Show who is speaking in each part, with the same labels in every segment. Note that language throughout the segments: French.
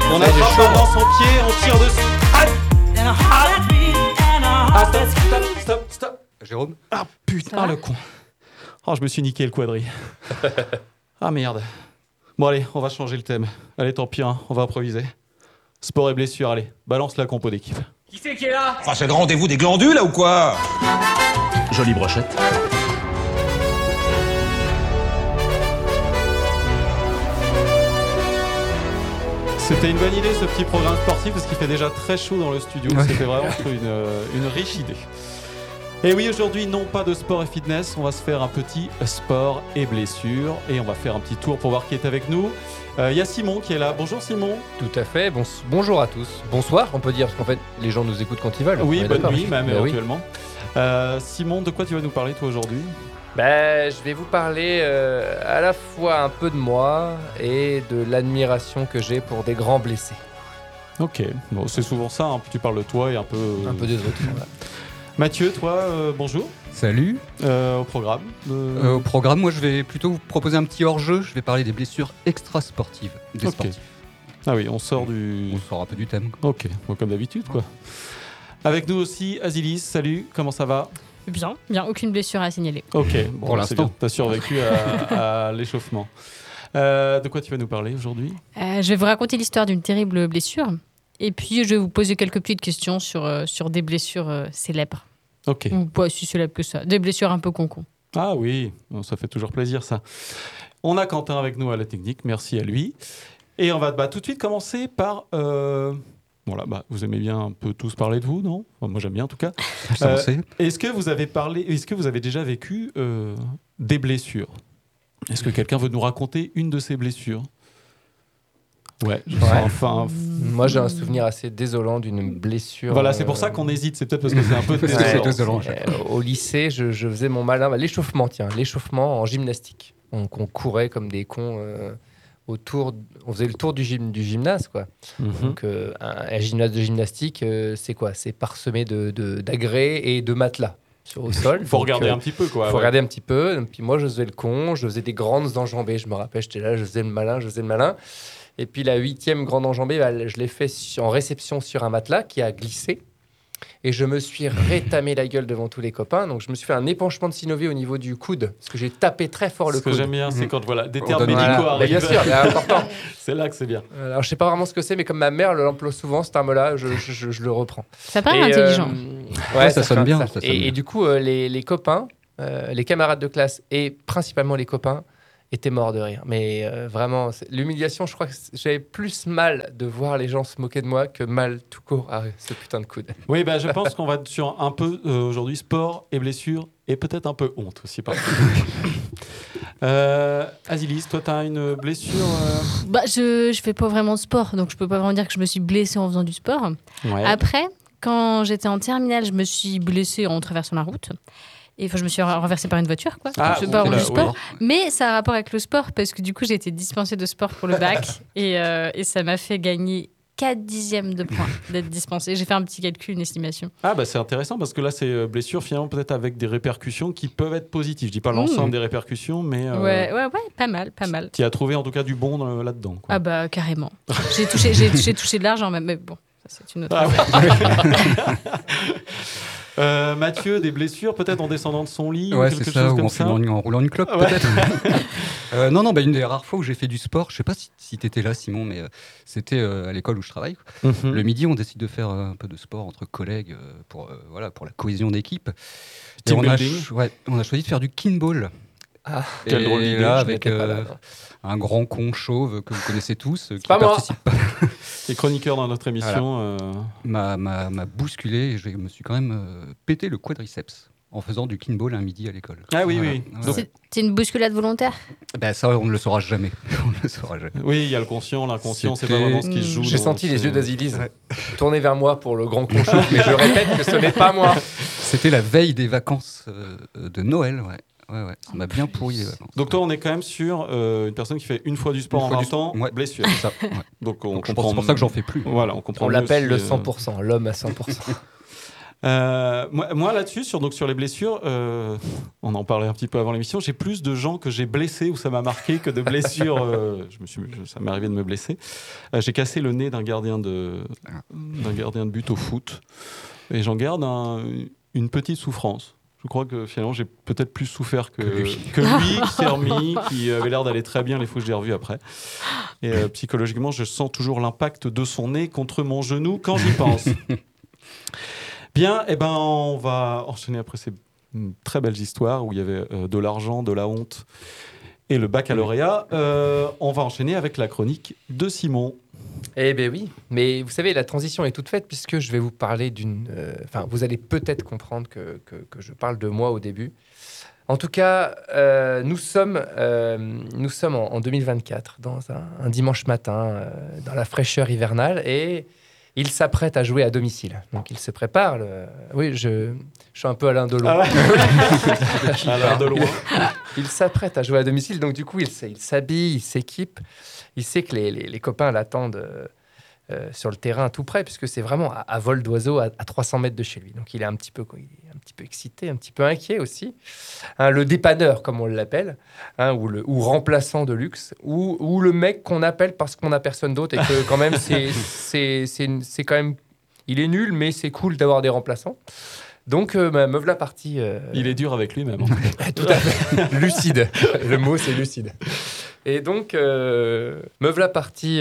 Speaker 1: On attrape maintenant son pied, on tire dessus. Stop.
Speaker 2: Jérôme ?
Speaker 1: Ah putain, le con. Oh, je me suis niqué le quadri. Ah merde. Bon allez, on va changer le thème. Allez, tant pis, on va improviser. Sport et blessure, allez, balance la compo d'équipe.
Speaker 3: Qui c'est qui est là ?
Speaker 4: Enfin, c'est le rendez-vous des glandules, là, ou quoi ?
Speaker 5: Jolie brochette.
Speaker 1: C'était une bonne idée ce petit programme sportif parce qu'il fait déjà très chaud dans le studio.
Speaker 2: Ouais.
Speaker 1: C'était vraiment une riche idée. Et oui, aujourd'hui, non pas de sport et fitness, on va se faire un petit sport et blessure et on va faire un petit tour pour voir qui est avec nous. Il y a Simon qui est là. Bonjour Simon.
Speaker 6: Tout à fait. Bonjour à tous. Bonsoir, on peut dire, parce qu'en fait, les gens nous écoutent quand ils veulent.
Speaker 1: Oui,
Speaker 6: On est
Speaker 1: bonne
Speaker 6: d'accord.
Speaker 1: nuit même
Speaker 6: Mais oui.
Speaker 1: éventuellement. Simon, de quoi tu vas nous parler toi aujourd'hui ?
Speaker 6: Je vais vous parler à la fois un peu de moi et de l'admiration que j'ai pour des grands blessés.
Speaker 1: Ok, bon, c'est souvent ça, tu parles de toi et un peu
Speaker 6: des autres. Voilà.
Speaker 1: Mathieu, toi, bonjour.
Speaker 2: Salut.
Speaker 1: Au programme.
Speaker 2: Au programme, moi je vais plutôt vous proposer un petit hors-jeu. Je vais parler des blessures extra-sportives des
Speaker 1: Ok.
Speaker 2: sportifs.
Speaker 1: Ah oui, on sort du...
Speaker 2: On sort un peu du thème.
Speaker 1: Ok, bon, comme d'habitude quoi. Avec nous aussi, Azilis, salut, comment ça va ?
Speaker 7: Bien, aucune blessure à signaler.
Speaker 1: Ok, bon,
Speaker 2: Pour
Speaker 1: c'est
Speaker 2: l'instant.
Speaker 1: bien, t'as survécu à l'échauffement. De quoi tu vas nous parler aujourd'hui ?
Speaker 7: Je vais vous raconter l'histoire d'une terrible blessure. Et puis, je vais vous poser quelques petites questions sur des blessures célèbres.
Speaker 1: Ok.
Speaker 7: Ou pas si célèbres que ça. Des blessures un peu con-con.
Speaker 1: Ah oui, bon, ça fait toujours plaisir ça. On a Quentin avec nous à la technique, merci à lui. Et on va tout de suite commencer par... Voilà, vous aimez bien un peu tous parler de vous, non ? Enfin, moi j'aime bien en tout cas.
Speaker 2: Ça, on sait.
Speaker 1: Est-ce que vous avez déjà vécu des blessures ? Est-ce que quelqu'un veut nous raconter une de ces blessures ? Ouais, enfin...
Speaker 6: Moi, j'ai un souvenir assez désolant d'une blessure.
Speaker 1: Voilà, c'est pour ça qu'on hésite, c'est peut-être parce que c'est un peu
Speaker 2: C'est
Speaker 1: désolant.
Speaker 2: désolant.
Speaker 6: Au lycée, je faisais mon malin. L'échauffement en gymnastique. On courait comme des cons autour. On faisait le tour du gymnase, quoi.
Speaker 1: Mhm.
Speaker 6: Donc, un gymnase de gymnastique, c'est quoi ? C'est parsemé d'agrès et de matelas au sol.
Speaker 1: Faut
Speaker 6: Donc,
Speaker 1: regarder un petit peu, quoi.
Speaker 6: faut
Speaker 1: ouais.
Speaker 6: regarder un petit peu. Et puis moi, je faisais le con, je faisais des grandes enjambées. Je me rappelle, j'étais là, je faisais le malin. Et puis la 8e grande enjambée, je l'ai fait en réception sur un matelas qui a glissé. Et je me suis rétamé la gueule devant tous les copains. Donc je me suis fait un épanchement de synovium au niveau du coude. Parce que j'ai tapé très fort le
Speaker 1: Ce que
Speaker 6: coude.
Speaker 1: j'aime bien, c'est quand des
Speaker 2: On
Speaker 1: termes
Speaker 2: donne-
Speaker 1: médicaux
Speaker 6: Voilà. Mais
Speaker 1: arrivent.
Speaker 6: bien sûr, c'est important.
Speaker 1: C'est là que c'est bien.
Speaker 6: Alors je sais pas vraiment ce que c'est, mais comme ma mère l'emploie souvent, ce terme-là, je le reprends.
Speaker 7: Ça paraît
Speaker 6: Et,
Speaker 7: intelligent.
Speaker 2: Ouais, ça sonne bien,
Speaker 6: ça.
Speaker 2: ça sonne
Speaker 6: Et
Speaker 2: bien.
Speaker 6: du coup, les copains, les camarades de classe et principalement les copains étaient morts de rire. Mais vraiment, l'humiliation, je crois que j'avais plus mal de voir les gens se moquer de moi que mal tout court à ce putain de coude.
Speaker 1: Oui, je pense qu'on va être sur un peu aujourd'hui sport et blessures et peut-être un peu honte aussi. Azilis, toi, tu as une blessure
Speaker 7: Je fais pas vraiment de sport, donc je peux pas vraiment dire que je me suis blessée en faisant du sport.
Speaker 1: Ouais.
Speaker 7: Après, quand j'étais en terminale, je me suis blessée en traversant la route. Et je me suis renversée par une voiture, quoi.
Speaker 1: Ah,
Speaker 7: Je sais pas,
Speaker 1: ok,
Speaker 7: du
Speaker 1: là,
Speaker 7: sport.
Speaker 1: oui.
Speaker 7: Mais ça a un rapport avec le sport, parce que du coup, j'ai été dispensée de sport pour le bac. et ça m'a fait gagner 4 dixièmes de points d'être dispensée. J'ai fait un petit calcul, une estimation.
Speaker 1: Ah c'est intéressant parce que là c'est blessure finalement peut-être avec des répercussions qui peuvent être positives. Je dis pas l'ensemble des répercussions mais
Speaker 7: Ouais, pas mal.
Speaker 1: tu as trouvé en tout cas du bon là-dedans. Quoi.
Speaker 7: Ah carrément. J'ai touché de l'argent, mais bon, ça c'est une autre
Speaker 1: Ah
Speaker 7: affaire.
Speaker 1: Mathieu, des blessures peut-être en descendant de son lit ou
Speaker 2: Ouais,
Speaker 1: quelque
Speaker 2: c'est
Speaker 1: chose
Speaker 2: ça, ou
Speaker 1: comme
Speaker 2: en
Speaker 1: ça.
Speaker 2: en roulant une clope,
Speaker 1: Ouais.
Speaker 2: peut-être. Non, une des rares fois où j'ai fait du sport, je sais pas si t'étais là, Simon, mais c'était à l'école où je travaille.
Speaker 1: Mhm.
Speaker 2: Le midi, on décide de faire un peu de sport entre collègues pour la cohésion d'équipe. Et
Speaker 1: Team
Speaker 2: on a,
Speaker 1: building.
Speaker 2: on a choisi de faire du kinball.
Speaker 6: Ah,
Speaker 1: quelle drôle d'idée,
Speaker 2: là,
Speaker 6: je
Speaker 2: avec
Speaker 6: n'étais pas là, non.
Speaker 2: un grand con chauve que vous connaissez tous, qui
Speaker 6: pas moi.
Speaker 2: participe pas,
Speaker 1: Les chroniqueurs dans notre émission.
Speaker 2: m'a bousculé et je me suis quand même pété le quadriceps en faisant du kinball un midi à l'école.
Speaker 1: Ah oui,
Speaker 2: Voilà.
Speaker 1: oui.
Speaker 2: Ouais.
Speaker 1: Donc,
Speaker 7: C'est une bousculade volontaire.
Speaker 2: Ben, ça, on ne le saura jamais. On ne le saura jamais.
Speaker 1: oui, il y a le conscient, l'inconscient, c'est pas
Speaker 2: C'était-
Speaker 1: vraiment ce qui se joue.
Speaker 6: J'ai
Speaker 1: dans-
Speaker 6: senti les
Speaker 1: c'est-
Speaker 6: yeux d'Azilis tourner vers moi pour le grand conchot, mais je répète que ce n'est pas moi.
Speaker 2: C'était la veille des vacances de Noël, ouais. Ouais, ça m'a bien pourri les vacances.
Speaker 1: Donc toi, on est quand même sur une personne qui fait une fois du sport
Speaker 2: Une
Speaker 1: en
Speaker 2: fois
Speaker 1: 20 ans,
Speaker 2: ouais.
Speaker 1: blessure.
Speaker 2: C'est ça, ouais.
Speaker 1: Donc on
Speaker 2: Donc, je pense
Speaker 1: comprend.
Speaker 2: que c'est pour ça que j'en fais plus.
Speaker 1: Voilà, on comprend.
Speaker 6: On
Speaker 1: mieux
Speaker 6: l'appelle
Speaker 1: aussi,
Speaker 6: le 100%, l'homme à 100%.
Speaker 1: Moi, là-dessus, sur les blessures, on en parlait un petit peu avant l'émission, j'ai plus de gens que j'ai blessés où ça m'a marqué que de blessures. Ça m'est arrivé de me blesser. J'ai cassé le nez d'un gardien de but au foot et j'en garde une petite souffrance. Je crois que finalement, j'ai peut-être plus souffert que lui, qui s'est remis, qui avait l'air d'aller très bien les fois que je l'ai revu après. Et psychologiquement, je sens toujours l'impact de son nez contre mon genou quand j'y pense. Bien, on va enchaîner après ces très belles histoires où il y avait de l'argent, de la honte et le baccalauréat. On va enchaîner avec la chronique de Simon.
Speaker 6: Eh bien oui, mais vous savez, la transition est toute faite puisque je vais vous parler vous allez peut-être comprendre que je parle de moi au début. En tout cas, nous sommes en 2024, dans un dimanche matin, dans la fraîcheur hivernale, et il s'apprête à jouer à domicile. Donc il se prépare. Oui, je suis un peu Alain Delon.
Speaker 1: Alain Delon.
Speaker 6: Il s'apprête à jouer à domicile, donc du coup, il s'habille, il s'équipe. Il sait que les copains l'attendent sur le terrain tout près, puisque c'est vraiment à vol d'oiseau, à 300 mètres de chez lui. Donc il est un petit peu excité, un petit peu inquiet aussi. Le dépanneur, comme on l'appelle, ou remplaçant de luxe, ou le mec qu'on appelle parce qu'on n'a personne d'autre et que quand même, c'est quand même... Il est nul, mais c'est cool d'avoir des remplaçants. Donc, me voilà parti...
Speaker 1: Il est dur avec lui-même.
Speaker 6: Tout à fait. Lucide. Le mot, c'est lucide. Et donc, me voilà parti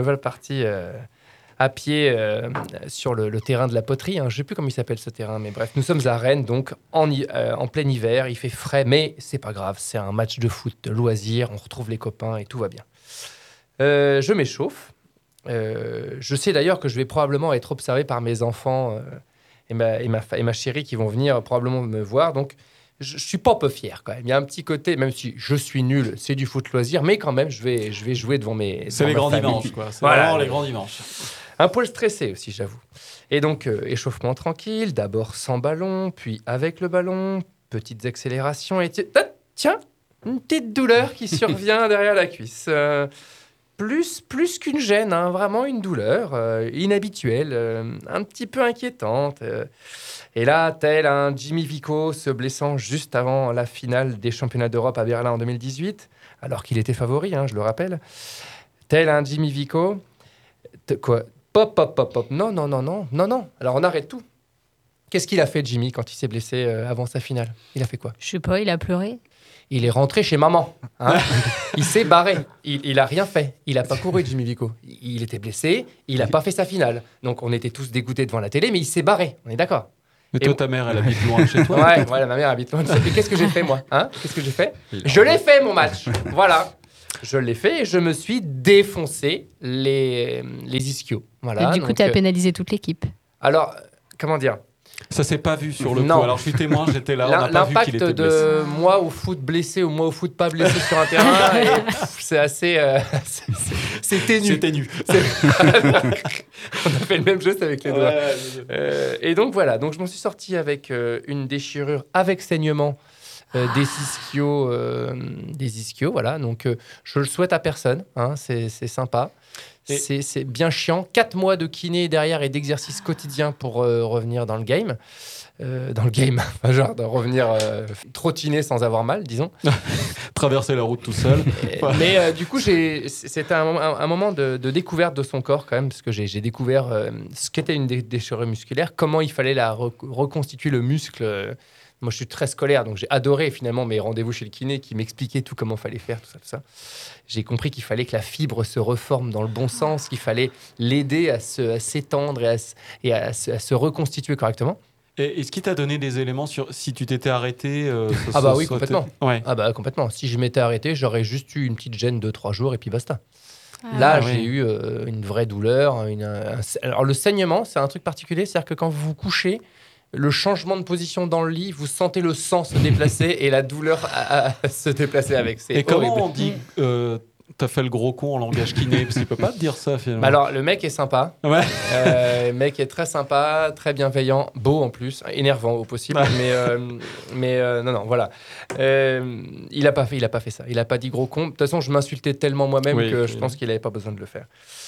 Speaker 6: à pied sur le terrain de la poterie. Je ne sais plus comment il s'appelle ce terrain, mais bref, nous sommes à Rennes, donc en plein hiver. Il fait frais, mais c'est pas grave. C'est un match de foot, de loisir. On retrouve les copains et tout va bien. Je m'échauffe. Je sais d'ailleurs que je vais probablement être observé par mes enfants et ma chérie qui vont venir probablement me voir. Donc, je suis pas peu fier quand même. Il y a un petit côté, même si je suis nul, c'est du foot loisir, mais quand même, je vais jouer devant mes.
Speaker 1: C'est les grands dimanches, quoi. C'est vraiment les grands dimanches.
Speaker 6: Un poil stressé aussi, j'avoue. Et donc, échauffement tranquille, d'abord sans ballon, puis avec le ballon, petites accélérations, et tiens, une petite douleur qui survient derrière la cuisse. Plus qu'une gêne, vraiment une douleur inhabituelle, un petit peu inquiétante. Et là, tel un Jimmy Vico se blessant juste avant la finale des championnats d'Europe à Berlin en 2018, alors qu'il était favori, je le rappelle. Tel un Jimmy Vico... Quoi ? Pop. Non. Alors, on arrête tout. Qu'est-ce qu'il a fait, Jimmy, quand il s'est blessé avant sa finale ? Il a fait quoi ?
Speaker 7: Je sais pas, il a pleuré.
Speaker 6: Il est rentré chez maman. Il s'est barré. Il a rien fait. Il a pas couru, Jimmy Vico. Il était blessé. Il a pas fait sa finale. Donc, on était tous dégoûtés devant la télé, mais il s'est barré. On est d'accord ?
Speaker 1: Mais toi, ta mère, elle habite loin de chez toi.
Speaker 6: Ouais, ma mère habite loin de chez toi. Et qu'est-ce que j'ai fait, moi ? Qu'est-ce que j'ai fait ? Je l'ai fait, mon match. Voilà. Je l'ai fait et je me suis défoncé les ischios. Voilà.
Speaker 7: Et du coup, tu as pénalisé toute l'équipe.
Speaker 6: Alors, comment dire ?
Speaker 1: Ça s'est pas vu sur le
Speaker 6: Non.
Speaker 1: coup. Alors, je suis témoin, j'étais là, on n'a pas vu qu'il était blessé.
Speaker 6: L'impact de moi au foot blessé ou moi au foot pas blessé sur un terrain, c'est assez... c'est ténu.
Speaker 1: C'est ténu.
Speaker 6: On a fait le même geste avec les doigts. Et donc, voilà. Donc, je m'en suis sorti avec une déchirure avec saignement des ischios. Voilà. Donc, je le souhaite à personne. C'est sympa. C'est bien chiant. 4 mois de kiné derrière et d'exercice quotidien pour revenir dans le game. Genre de revenir trottiner sans avoir mal, disons.
Speaker 1: Traverser la route tout seul.
Speaker 6: Mais du coup, c'était un moment de découverte de son corps quand même, parce que j'ai découvert ce qu'était une déchirure musculaire, comment il fallait reconstituer le muscle. Moi, je suis très scolaire, donc j'ai adoré finalement mes rendez-vous chez le kiné qui m'expliquait tout comment fallait faire, tout ça. J'ai compris qu'il fallait que la fibre se reforme dans le bon sens, qu'il fallait l'aider à s'étendre et à se reconstituer correctement.
Speaker 1: Et est-ce qu'il t'a donné des éléments sur si tu t'étais arrêté
Speaker 6: Oui, complètement.
Speaker 1: Ouais.
Speaker 6: Complètement. Si je m'étais arrêté, j'aurais juste eu une petite gêne de 3 jours et puis basta.
Speaker 7: Ah.
Speaker 6: Là, j'ai eu une vraie douleur. Alors, le saignement, c'est un truc particulier. C'est-à-dire que quand vous vous couchez, le changement de position dans le lit, vous sentez le sang se déplacer et la douleur se déplacer avec. C'est
Speaker 1: comment
Speaker 6: horrible.
Speaker 1: on dit t'as fait le gros con en langage kiné? Parce qu'il peut pas te dire ça, finalement.
Speaker 6: Alors, le mec est sympa.
Speaker 1: Ouais.
Speaker 6: Le mec est très sympa, très bienveillant, beau en plus, énervant au possible. Mais non, voilà. Il a pas fait ça. Il a pas dit gros con. De toute façon, je m'insultais tellement moi-même que je pense qu'il avait pas besoin de le faire.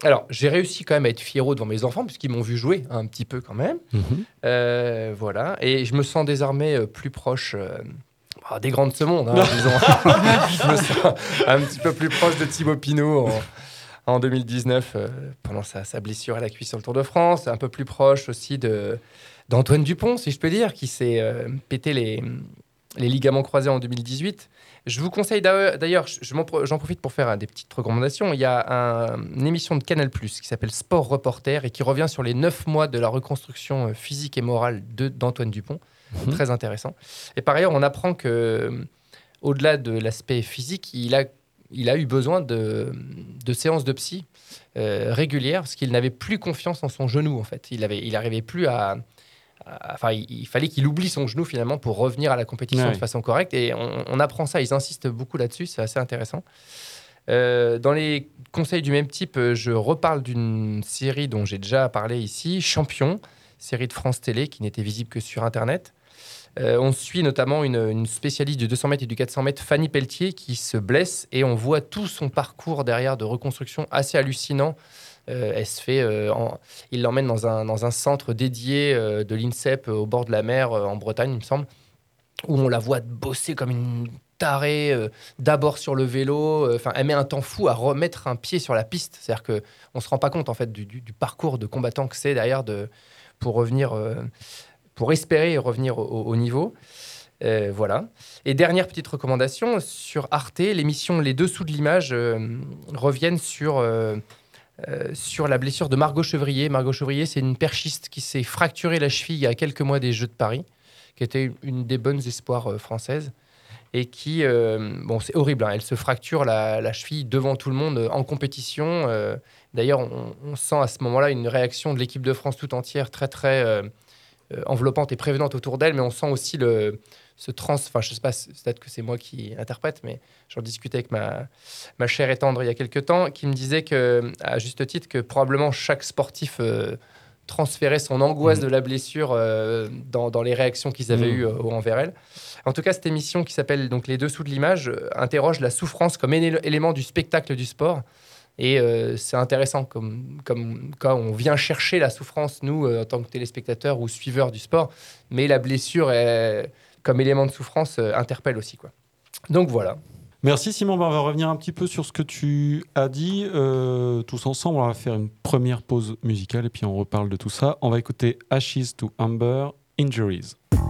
Speaker 6: Alors, j'ai réussi quand même à être fiero devant mes enfants, puisqu'ils m'ont vu jouer un petit peu quand même. Voilà. Et je me sens désormais plus proche des grands de ce monde, hein, disons. Je me sens un petit peu plus proche de Thibaut Pinot en 2019, pendant sa blessure à la cuisse sur le Tour de France. Un peu plus proche aussi d'Antoine Dupont, si je peux dire, qui s'est pété les ligaments croisés en 2018. Je vous conseille d'ailleurs, j'en profite pour faire des petites recommandations. Il y a une émission de Canal+, qui s'appelle Sport Reporter et qui revient sur les 9 mois de la reconstruction physique et morale d'Antoine Dupont. Très intéressant. Et par ailleurs, on apprend que, au-delà de l'aspect physique, il a eu besoin de séances de psy régulières parce qu'il n'avait plus confiance en son genou, en fait. Il n'arrivait plus il fallait qu'il oublie son genou finalement pour revenir à la compétition de façon correcte. Et on apprend ça, ils insistent beaucoup là-dessus, c'est assez intéressant. Dans les conseils du même type, je reparle d'une série dont j'ai déjà parlé ici, Champion, série de France Télé qui n'était visible que sur Internet. On suit notamment une spécialiste du 200 mètres et du 400 mètres, Fanny Pelletier, qui se blesse et on voit tout son parcours derrière de reconstruction assez hallucinant. Elle se fait, il l'emmène dans un centre dédié de l'INSEP au bord de la mer en Bretagne, il me semble, où on la voit bosser comme une tarée, d'abord sur le vélo. Elle met un temps fou à remettre un pied sur la piste. C'est-à-dire qu'on ne se rend pas compte en fait, du parcours de combattant que c'est derrière pour revenir, pour espérer revenir au niveau. Voilà. Et dernière petite recommandation, sur Arte, l'émission Les Dessous de l'image reviennent sur la blessure de Margot Chevrier. Margot Chevrier, c'est une perchiste qui s'est fracturé la cheville il y a quelques mois des Jeux de Paris, qui était une des bonnes espoirs françaises, et qui, c'est horrible, hein, elle se fracture la cheville devant tout le monde en compétition. D'ailleurs, on sent à ce moment-là une réaction de l'équipe de France tout entière très, très enveloppante et prévenante autour d'elle, mais on sent aussi je sais pas, peut-être que c'est moi qui interprète, mais j'en discutais avec ma chère et tendre il y a quelques temps, qui me disait à juste titre, que probablement chaque sportif transférait son angoisse de la blessure dans les réactions qu'ils avaient eues envers elle. En tout cas, cette émission qui s'appelle donc Les Dessous de l'image interroge la souffrance comme élément du spectacle du sport. Et c'est intéressant comme quand on vient chercher la souffrance, nous, en tant que téléspectateurs ou suiveurs du sport, mais la blessure, comme élément de souffrance, interpelle aussi, quoi. Donc voilà.
Speaker 1: Merci Simon, on va revenir un petit peu sur ce que tu as dit. Tous ensemble, on va faire une première pause musicale et puis on reparle de tout ça. On va écouter Ashes to Amber, Injuries.